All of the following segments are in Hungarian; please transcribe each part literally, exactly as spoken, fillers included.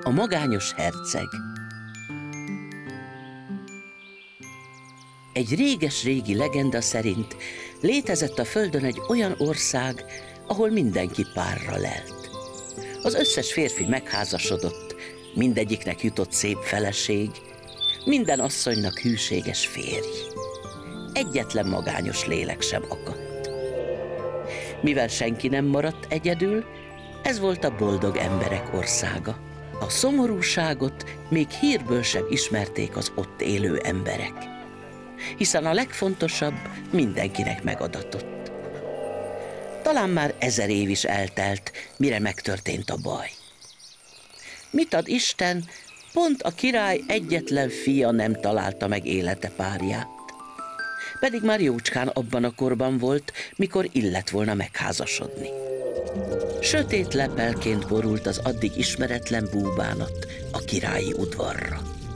A magányos herceg. Egy réges-régi legenda szerint létezett a földön egy olyan ország, ahol mindenki párra lelt. Az összes férfi megházasodott, mindegyiknek jutott szép feleség, minden asszonynak hűséges férj. Egyetlen magányos lélek sem akadt. Mivel senki nem maradt egyedül, ez volt a boldog emberek országa. A szomorúságot még hírből sem ismerték az ott élő emberek, hiszen a legfontosabb mindenkinek megadatott. Talán már ezer év is eltelt, mire megtörtént a baj. Mit ad Isten, pont a király egyetlen fia nem találta meg élete párját. Pedig már jócskán abban a korban volt, mikor illett volna megházasodni. Sötét lepelként borult az addig ismeretlen búbánat a királyi udvarra.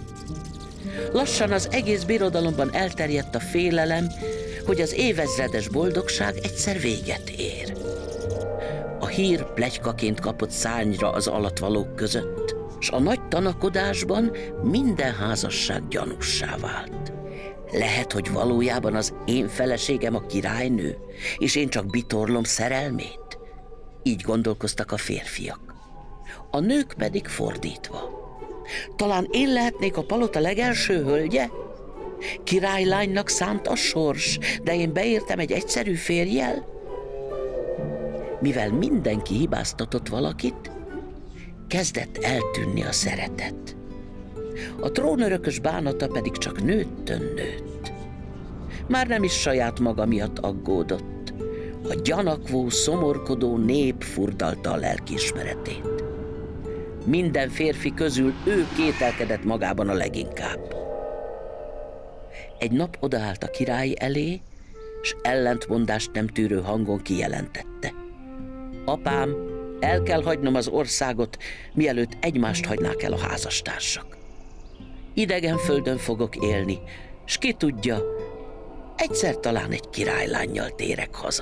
Lassan az egész birodalomban elterjedt a félelem, hogy az évezredes boldogság egyszer véget ér. A hír pletykaként kapott szárnyra az alatvalók között, s a nagy tanakodásban minden házasság gyanussá vált. Lehet, hogy valójában az én feleségem a királynő, és én csak bitorlom szerelmét? Így gondolkoztak a férfiak. A nők pedig fordítva. Talán én lehetnék a palota legelső hölgye? Királylánynak szánt a sors, de én beértem egy egyszerű férjjel? Mivel mindenki hibáztatott valakit, kezdett eltűnni a szeretet. A trónörökös bánata pedig csak nőttön nőtt. Már nem is saját maga miatt aggódott. A gyanakvó, szomorkodó nép furdalta a lelkiismeretét. Minden férfi közül ő kételkedett magában a leginkább. Egy nap odaállt a király elé, s ellentmondást nem tűrő hangon kijelentette. Apám, el kell hagynom az országot, mielőtt egymást hagynák el a házastársak. Idegen földön fogok élni, s ki tudja, egyszer talán egy királylánnyal térek haza.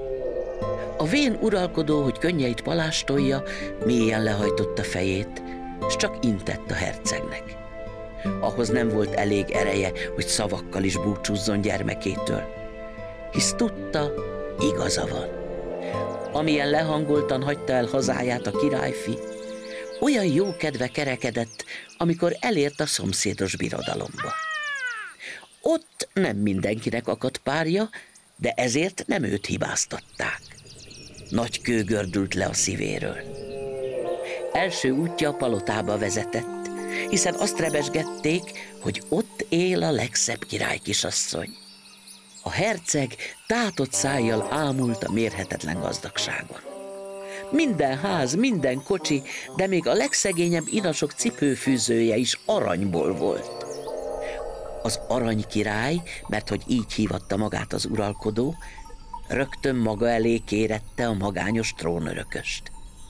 A vén uralkodó, hogy könnyeit palástolja, mélyen lehajtotta fejét, s csak intett a hercegnek. Ahhoz nem volt elég ereje, hogy szavakkal is búcsúzzon gyermekétől, hisz tudta, igaza van. Amilyen lehangoltan hagyta el hazáját a királyfi, olyan jó kedve kerekedett, amikor elért a szomszédos birodalomba. Ott nem mindenkinek akadt párja, de ezért nem őt hibáztatták. Nagy kő gördült le a szívéről. Első útja a palotába vezetett, hiszen azt rebesgették, hogy ott él a legszebb királykisasszony. A herceg tátott szájjal ámult a mérhetetlen gazdagságon. Minden ház, minden kocsi, de még a legszegényebb inasok cipőfűzője is aranyból volt. Az aranykirály, mert hogy így hívatta magát az uralkodó, rögtön maga elé kérette a magányos trónörököst.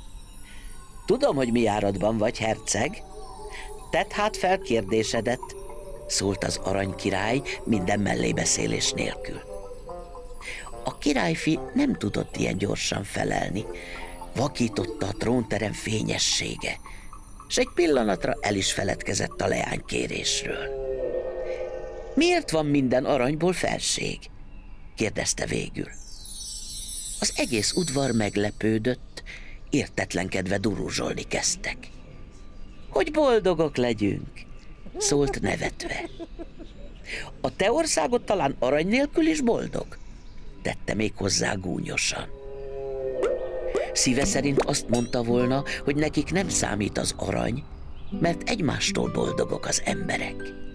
Tudom, hogy mi járatban vagy, herceg. Tedd hát fel kérdésedet, szólt az aranykirály minden mellébeszélés nélkül. A királyfi nem tudott ilyen gyorsan felelni, vakította a trónterem fényessége, s egy pillanatra el is feledkezett a leánykérésről. Miért van minden aranyból felség? Kérdezte végül. Az egész udvar meglepődött, értetlenkedve duruzsolni kezdtek. Hogy boldogok legyünk, szólt nevetve. A te országod talán arany nélkül is boldog? Tette még hozzá gúnyosan. Szíve szerint azt mondta volna, hogy nekik nem számít az arany, mert egymástól boldogok az emberek.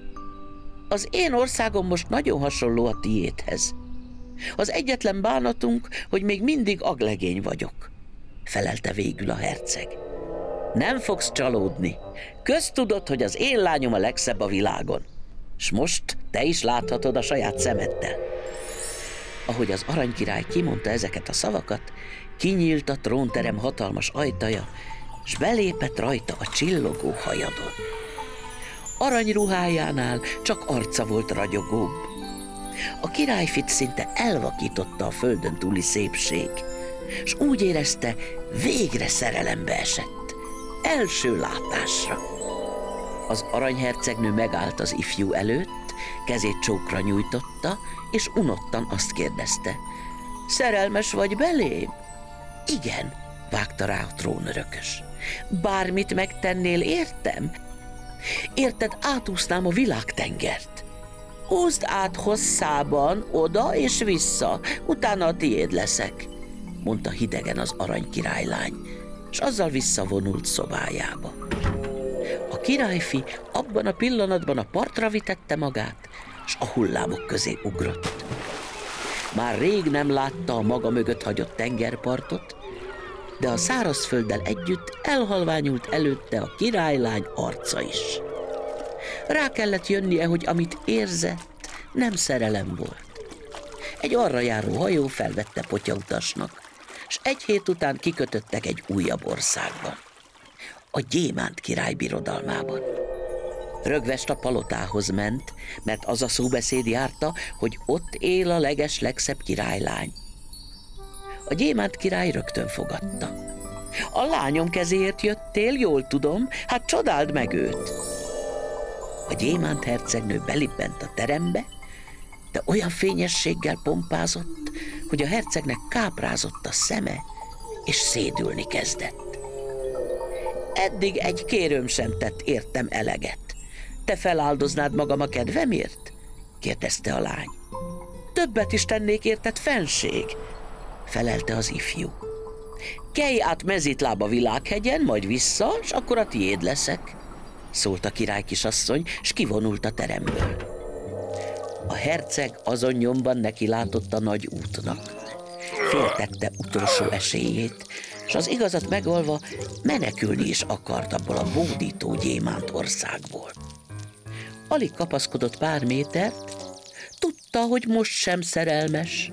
Az én országom most nagyon hasonló a tiédhez. Az egyetlen bánatunk, hogy még mindig aglegény vagyok, felelte végül a herceg. Nem fogsz csalódni. Köztudod, hogy az én lányom a legszebb a világon. S most te is láthatod a saját szemeddel. Ahogy az aranykirály kimondta ezeket a szavakat, kinyílt a trónterem hatalmas ajtaja, s belépett rajta a csillogó hajadon. Aranyruhájánál csak arca volt ragyogóbb. A királyfit szinte elvakította a földön túli szépség, s úgy érezte, végre szerelembe esett. első látásra. Az aranyhercegnő megállt az ifjú előtt, kezét csókra nyújtotta, és unottan azt kérdezte: szerelmes vagy belém? Igen, vágta rá a trónörökös. Bármit megtennél, értem? Érted, átúsznám a világtengert. Úszd át hosszában, oda és vissza, utána a tiéd leszek, mondta hidegen az aranykirálylány, és azzal visszavonult szobájába. A királyfi abban a pillanatban a partra vitette magát, és a hullámok közé ugrott. Már rég nem látta a maga mögött hagyott tengerpartot, de a szárazfölddel együtt elhalványult előtte a királylány arca is. Rá kellett jönnie, hogy amit érzett, nem szerelem volt. Egy arra járó hajó felvette potyautasnak, és egy hét után kikötöttek egy újabb országban, a Gyémánt király birodalmában. Rögvest a palotához ment, mert az a szóbeszéd járta, hogy ott él a leges legszebb királylány. A Gyémánt király rögtön fogadta. A lányom kezéért jöttél, jól tudom, hát csodáld meg őt. A Gyémánt hercegnő belibbent a terembe, de olyan fényességgel pompázott, hogy a hercegnek káprázott a szeme, és szédülni kezdett. Eddig egy kérőm sem tett értem eleget. Te feláldoznád magam a kedvemért? Kérdezte a lány. Többet is tennék érted, fenség, felelte az ifjú. Kelj át mezítláb a világhegyen, majd vissza, s akkor a tiéd leszek, szólt a királykisasszony, s kivonult a teremből. A herceg azon nyomban neki látott a nagy útnak. Féltette utolsó esélyét, s az igazat megolva menekülni is akart abból a bódító gyémánt országból. Alig kapaszkodott pár métert, tudta, hogy most sem szerelmes.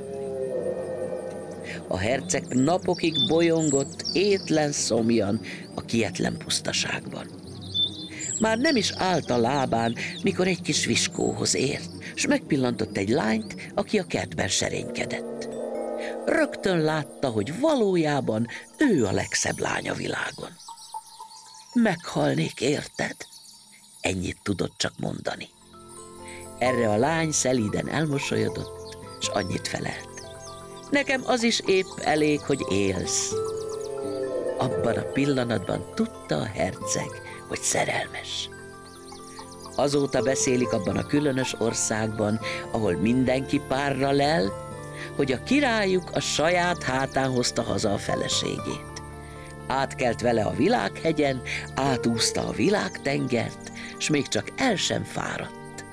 A herceg napokig bolyongott étlen szomjan a kietlen pusztaságban. Már nem is állt a lábán, mikor egy kis viskóhoz ért, s megpillantott egy lányt, aki a kertben serénykedett. Rögtön látta, hogy valójában ő a legszebb lány a világon. Meghalnék, érted? Ennyit tudott csak mondani. Erre a lány szelíden elmosolyodott, s annyit felelt: nekem az is épp elég, hogy élsz. Abban a pillanatban tudta a herceg, hogy szerelmes. Azóta beszélik abban a különös országban, ahol mindenki párra lel, hogy a királyuk a saját hátán hozta haza a feleségét. Átkelt vele a világhegyen, átúszta a világtengert, s még csak el sem fáradt.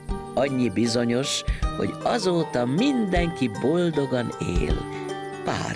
Annyi bizonyos, hogy azóta mindenki boldogan él pár